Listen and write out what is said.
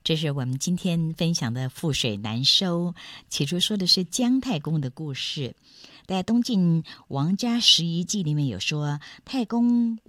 这是我们今天分享的覆水难收。起初说的是姜太公的故事，在东晋王家拾遗记里面有说，太公